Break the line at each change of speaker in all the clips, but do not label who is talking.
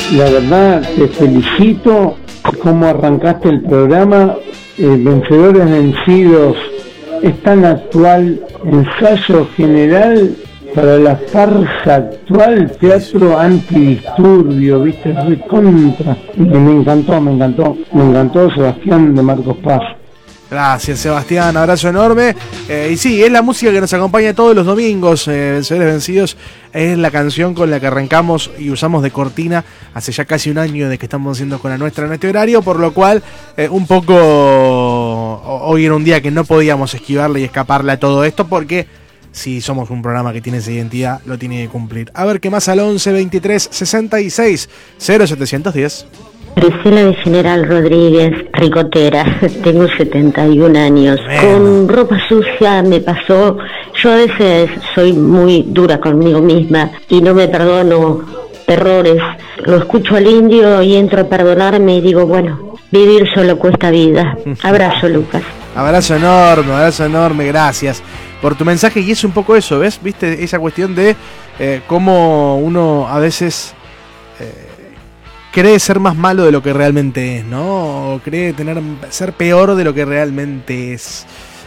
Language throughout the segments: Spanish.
La verdad, te felicito cómo arrancaste el programa. Vencedores Vencidos es tan actual, ensayo general para la farsa actual, teatro antidisturbio, viste, recontra. Y me encantó Sebastián de Marcos Paz.
Gracias, Sebastián, abrazo enorme. Y sí, es la música que nos acompaña todos los domingos. Vencedores Vencidos es la canción con la que arrancamos y usamos de cortina hace ya casi un año de que estamos haciendo con la nuestra en este horario, por lo cual un poco hoy era un día que no podíamos esquivarle y escaparle a todo esto, porque si somos un programa que tiene esa identidad, lo tiene que cumplir. A ver qué más al 11 23 66 0710.
Priscila de General Rodríguez, ricotera, tengo 71 años. Con ropa sucia me pasó, yo a veces soy muy dura conmigo misma y no me perdono errores. Lo escucho al Indio y entro a perdonarme y digo, bueno, vivir solo cuesta vida. Abrazo, Lucas.
Abrazo enorme, gracias por tu mensaje. Y es un poco eso, ¿ves? ¿Viste? Esa cuestión de cómo uno a veces cree ser más malo de lo que realmente es, ¿no? O cree ser peor de lo que realmente es.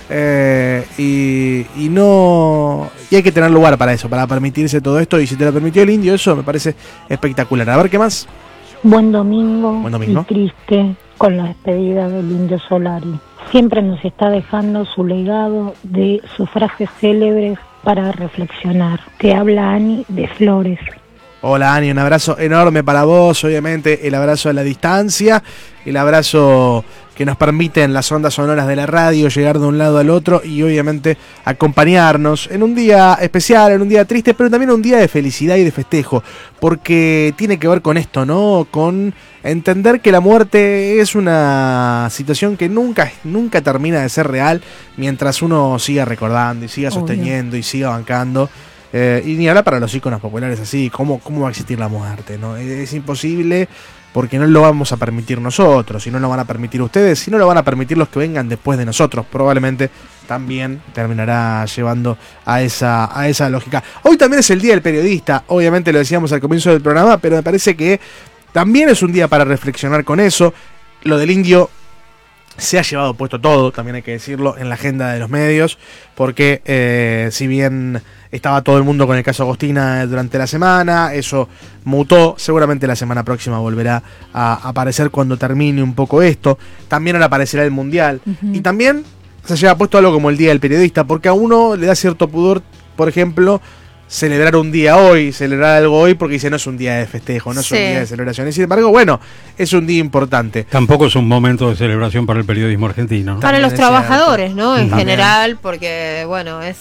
Y hay que tener lugar para eso, para permitirse todo esto. Y si te lo permitió el Indio, eso me parece espectacular. A ver, ¿qué más?
Buen domingo.
Y
triste con la despedida del Indio Solari. Siempre nos está dejando su legado de sus frases célebres para reflexionar. Te habla Ani de Flores.
Hola Ani, un abrazo enorme para vos, obviamente el abrazo a la distancia, el abrazo que nos permite en las ondas sonoras de la radio llegar de un lado al otro y obviamente acompañarnos en un día especial, en un día triste, pero también un día de felicidad y de festejo, porque tiene que ver con esto, ¿no? Con entender que la muerte es una situación que nunca termina de ser real mientras uno siga recordando y siga sosteniendo y siga bancando. Y ni hablar para los íconos populares así, ¿cómo va a existir la muerte? ¿No? Es imposible, porque no lo vamos a permitir nosotros, y no lo van a permitir ustedes, y no lo van a permitir los que vengan después de nosotros. Probablemente también terminará llevando a esa lógica. Hoy también es el Día del Periodista, obviamente lo decíamos al comienzo del programa, pero me parece que también es un día para reflexionar con eso. Lo del Indio se ha llevado puesto todo, también hay que decirlo, en la agenda de los medios, porque si bien estaba todo el mundo con el caso Agostina durante la semana, eso mutó, seguramente la semana próxima volverá a aparecer cuando termine un poco esto, también ahora aparecerá el Mundial, y también se lleva puesto algo como el Día del Periodista, porque a uno le da cierto pudor, por ejemplo, celebrar un día hoy, celebrar algo hoy, porque dice no es un día de festejo, no es un día de celebración. Y sin embargo, bueno, es un día importante.
Tampoco es un momento de celebración para el periodismo argentino, ¿no?
Para los trabajadores, ¿no? En general, porque, bueno, es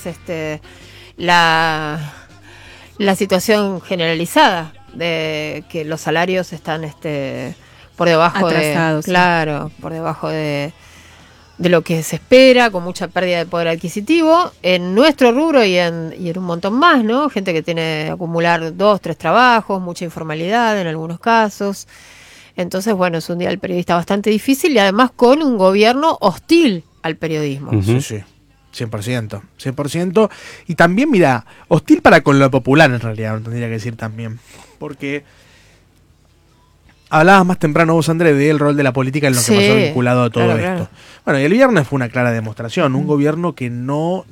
la situación generalizada de que los salarios están por debajo
atrasados,
por debajo de lo que se espera, con mucha pérdida de poder adquisitivo en nuestro rubro y en un montón más, ¿no? Gente que tiene que acumular 2, 3 trabajos, mucha informalidad en algunos casos. Entonces, bueno, es un día del periodista bastante difícil y además con un gobierno hostil al periodismo.
Sí. 100%. Y también, mira, hostil para con lo popular en realidad, tendría que decir también. Porque hablabas más temprano vos, André, del rol de la política en lo que pasó vinculado a todo esto. Claro. Bueno, y el viernes fue una clara demostración. Un gobierno que no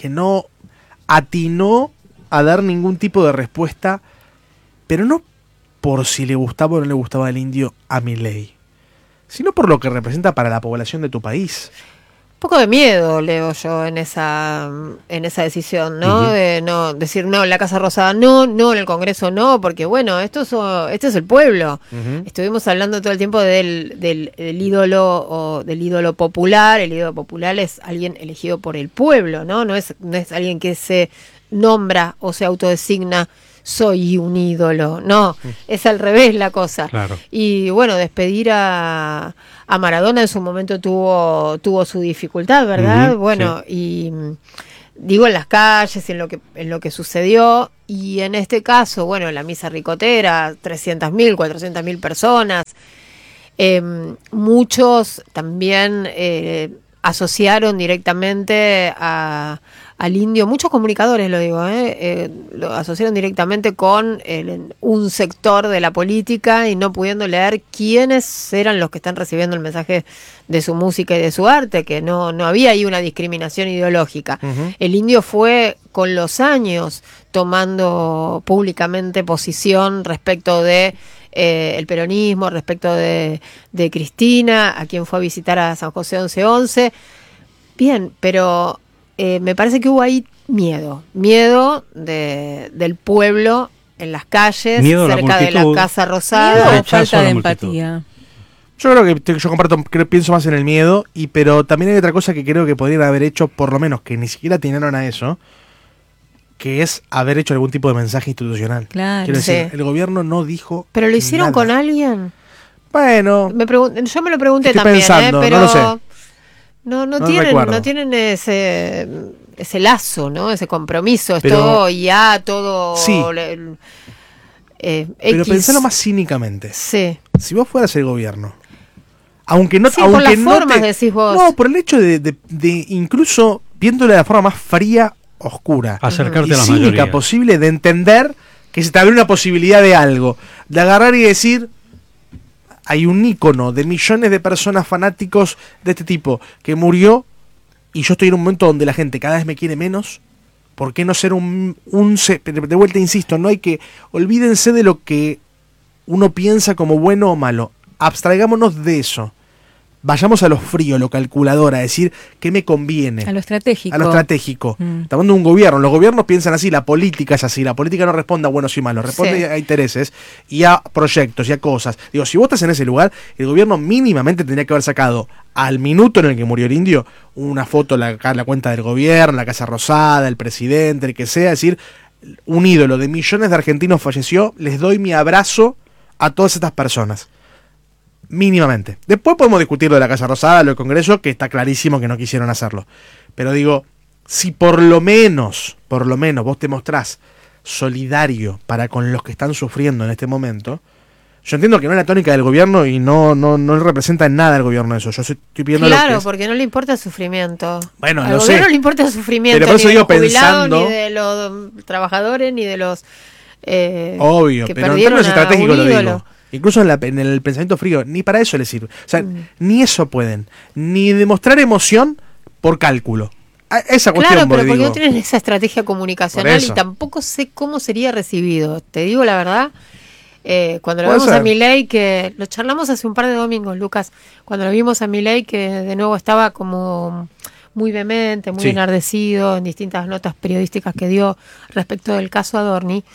atinó a dar ningún tipo de respuesta, pero no por si le gustaba o no le gustaba el Indio a Milei, sino por lo que representa para la población de tu país.
Un poco de miedo leo yo en esa decisión, ¿no? De no decir no en la Casa Rosada, no en el Congreso, no, porque bueno, este es el pueblo. Estuvimos hablando todo el tiempo del ídolo o del ídolo popular. El ídolo popular es alguien elegido por el pueblo, ¿no? No es alguien que se nombra o se autodesigna soy un ídolo, no, es al revés la cosa. Claro. Y bueno, despedir a Maradona en su momento tuvo su dificultad, ¿verdad? Bueno, y digo en las calles, en lo que sucedió, y en este caso, bueno, la misa ricotera, 300.000, 400.000 personas, muchos también asociaron directamente a al indio, muchos comunicadores lo digo, lo asociaron directamente con un sector de la política y no pudiendo leer quiénes eran los que están recibiendo el mensaje de su música y de su arte, que no había ahí una discriminación ideológica. El indio fue con los años tomando públicamente posición respecto de el peronismo, respecto de Cristina, a quien fue a visitar a San José 1111. Bien, pero me parece que hubo ahí miedo del pueblo en las calles,
miedo
cerca de la Casa Rosada.
Miedo o
Rechazo
falta
a la
de
multitud.
empatía.
Yo creo que yo comparto, pienso más en el miedo, pero también hay otra cosa que creo que podrían haber hecho, por lo menos que ni siquiera atinaron a eso, que es haber hecho algún tipo de mensaje institucional.
Claro.
Quiero decir,
Sí.
el gobierno no dijo.
¿Pero lo hicieron
nada.
con alguien?
Bueno,
Yo me lo pregunté
Estoy
también,
pensando,
pero
no lo sé.
No
recuerdo.
no tienen ese lazo, ¿no? Ese compromiso, es
Pero-
todo IA, todo
Sí. pero
X.
pensalo más cínicamente.
Sí.
Si vos fueras el gobierno, aunque no,
Sí, por
aunque
las
no
formas decís vos.
no, por el hecho de incluso viéndolo de la forma más fría, oscura
Acercarte
y
a la
cínica
mayoría.
posible, de entender que se te abre una posibilidad de algo, de agarrar y decir, hay un ícono de millones de personas fanáticos de este tipo que murió y yo estoy en un momento donde la gente cada vez me quiere menos. ¿Por qué no ser de vuelta insisto, no hay que, olvídense de lo que uno piensa como bueno o malo, abstraigámonos de eso, vayamos a lo frío, lo calculador, a decir qué me conviene,
A lo estratégico.
a lo estratégico.
Mm.
Estamos hablando de un gobierno, los gobiernos piensan así, la política es así, la política no responde a buenos y malos, responde
Sí.
a intereses y a proyectos y a cosas. Digo, si vos estás en ese lugar, el gobierno mínimamente tendría que haber sacado al minuto en el que murió el indio una foto, la cuenta del gobierno, la Casa Rosada, el presidente, el que sea, decir, un ídolo de millones de argentinos falleció, les doy mi abrazo a todas estas personas. Mínimamente. Después podemos discutir lo de la Casa Rosada, lo del Congreso, que está clarísimo que no quisieron hacerlo. Pero digo, si por lo menos vos te mostrás solidario para con los que están sufriendo en este momento, yo entiendo que no es la tónica del gobierno y no representa en nada el gobierno eso. Yo estoy pidiendo lo que
Claro,
es.
porque no le importa el sufrimiento.
Bueno,
Al
lo
gobierno
sé.
no le importa el sufrimiento,
Pero por eso
ni de
digo,
los jubilados,
pensando-
ni de los trabajadores, ni de los
Obvio,
que
pero en
perdieron
términos
a
estratégicos
un
lo digo.
ídolo.
Incluso en el pensamiento frío, ni para eso les sirve. O sea, ni eso pueden. Ni demostrar emoción por cálculo. Esa cuestión,
Claro, pero
porque
porque
digo,
no tienen esa estrategia
Por
comunicacional y
eso.
tampoco sé cómo sería recibido. Te digo la verdad, cuando lo
Puede
vemos a
ser.
Milei, que lo charlamos hace un par de domingos, Lucas, cuando lo vimos a Milei, que de nuevo estaba como muy vehemente, muy
Sí.
enardecido en distintas notas periodísticas que dio respecto del caso Adorni.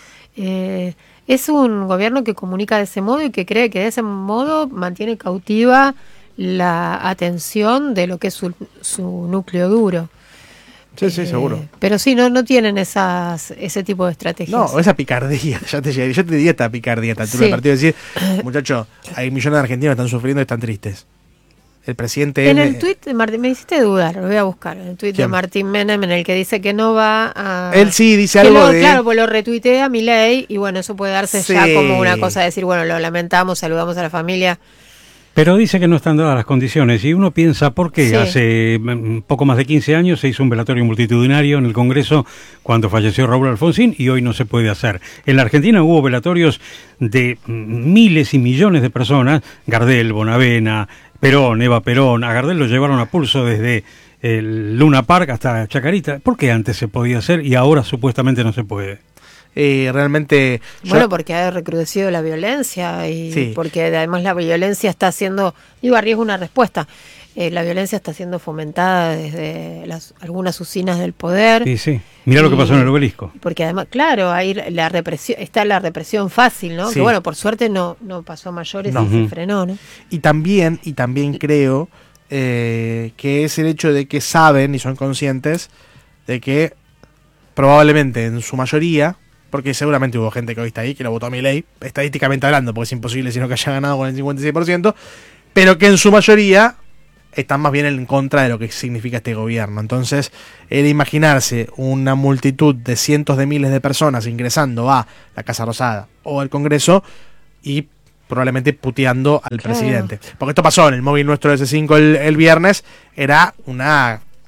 Es un gobierno que comunica de ese modo y que cree que de ese modo mantiene cautiva la atención de lo que es su núcleo duro.
Sí, seguro.
Pero sí, no tienen ese tipo de estrategias.
No, esa picardía, yo te diría esta picardía, tanto en el
Sí.
partido decir, muchachos, hay millones de argentinos que están sufriendo y están tristes. El presidente
En
es
el tuit de Martín, me hiciste dudar, lo voy a buscar, en el tuit de
¿Quién?
Martín Menem, en el que dice que no va a...
Él sí dice
que
algo
lo-
de...
Claro, pues lo retuitea a Milei y bueno, eso puede darse
Sí.
ya como una cosa de decir, bueno, lo lamentamos, saludamos a la familia.
Pero dice que no están dadas las condiciones y uno piensa, ¿por qué?
Sí.
Hace poco más de 15 años se hizo un velatorio multitudinario en el Congreso cuando falleció Raúl Alfonsín y hoy no se puede hacer. En la Argentina hubo velatorios de miles y millones de personas, Gardel, Bonavena, Perón, Eva Perón, a Gardel lo llevaron a pulso desde el Luna Park hasta Chacarita. ¿Por qué antes se podía hacer y ahora supuestamente no se puede?
realmente...
Bueno, porque ha recrudecido la violencia y
Sí.
porque además la violencia está siendo, arriesgo una respuesta, la violencia está siendo fomentada desde algunas usinas del poder.
Sí, sí. Mirá lo que pasó en el Obelisco.
Porque además, claro, ahí la represión, está la represión fácil, ¿no?
Sí.
Que bueno, por suerte no pasó a mayores
No.
y se frenó, ¿no?
Y también creo que es el hecho de que saben y son conscientes de que probablemente en su mayoría, porque seguramente hubo gente que hoy está ahí que lo votó a Milei, estadísticamente hablando, porque es imposible sino que haya ganado con el 56%, pero que en su mayoría están más bien en contra de lo que significa este gobierno. Entonces, el imaginarse una multitud de cientos de miles de personas ingresando a la Casa Rosada o al Congreso y probablemente puteando al
Claro.
presidente. Porque esto pasó en el móvil nuestro de C5 el viernes, era una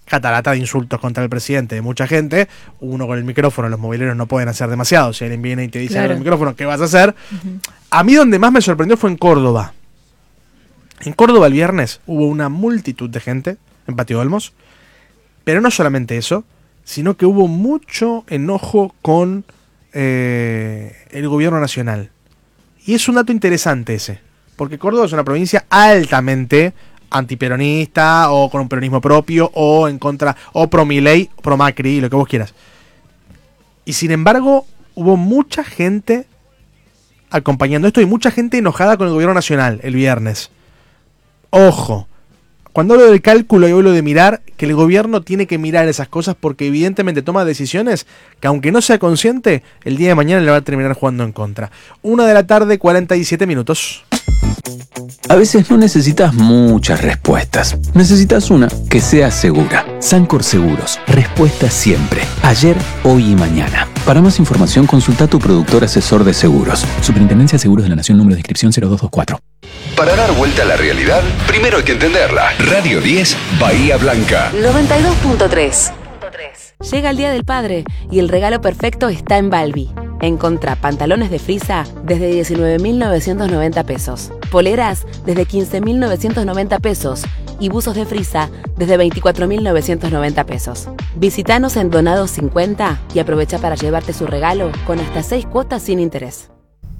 catarata de insultos contra el presidente de mucha gente. Uno con el micrófono, los mobileros no pueden hacer demasiado. Si alguien viene y te dice
Claro.
en el micrófono, ¿qué vas a hacer? A mí donde más me sorprendió fue en Córdoba. En Córdoba el viernes hubo una multitud de gente en Patio Olmos, pero no solamente eso, sino que hubo mucho enojo con el gobierno nacional. Y es un dato interesante ese, porque Córdoba es una provincia altamente antiperonista o con un peronismo propio o en contra, o pro Milei, pro Macri, lo que vos quieras. Y sin embargo, hubo mucha gente acompañando esto y mucha gente enojada con el gobierno nacional el viernes. Ojo, cuando hablo del cálculo y hablo de mirar, que el gobierno tiene que mirar esas cosas porque evidentemente toma decisiones que aunque no sea consciente, el día de mañana le va a terminar jugando en contra. 1:47 PM.
A veces no necesitas muchas respuestas. Necesitas una que sea segura. Sancor Seguros. Respuesta siempre. Ayer, hoy y mañana. Para más información, consulta a tu productor asesor de seguros. Superintendencia de Seguros de la Nación, número de inscripción 0224.
Para dar vuelta a la realidad, primero hay que entenderla. Radio 10, Bahía Blanca.
92.3. Llega el Día del Padre y el regalo perfecto está en Balbi. Encontrá pantalones de frisa desde 19.990 pesos, poleras desde 15.990 pesos y buzos de frisa desde 24.990 pesos. Visítanos en Donados 50 y aprovecha para llevarte su regalo con hasta 6 cuotas sin interés.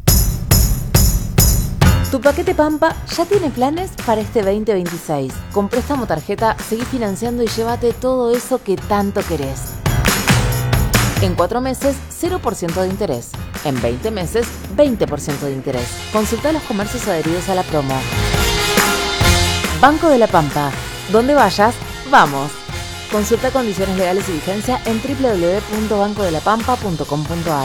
Tu paquete Pampa ya tiene planes para este 2026. Con préstamo tarjeta, seguí financiando y llévate todo eso que tanto querés. En 4 meses, 0% de interés. En 20 meses, 20% de interés. Consulta los comercios adheridos a la promo. Banco de la Pampa. Donde vayas, vamos. Consulta condiciones legales y vigencia en www.bancodelapampa.com.ar.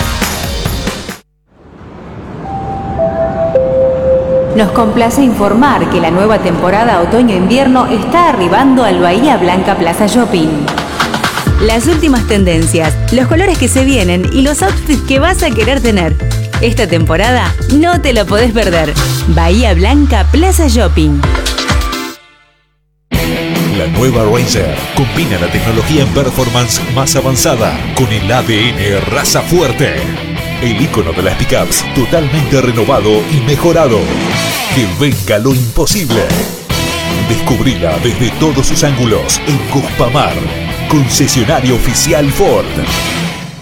Nos complace informar que la nueva temporada otoño-invierno está arribando al Bahía Blanca Plaza Shopping. Las últimas tendencias, los colores que se vienen y los outfits que vas a querer tener. Esta temporada no te lo podés perder. Bahía Blanca Plaza Shopping.
La nueva Razer combina la tecnología en performance más avanzada con el ADN raza fuerte. El icono de las pickups totalmente renovado y mejorado. Que venga lo imposible. Descubrila desde todos sus ángulos en Cuspamar, concesionario oficial Ford.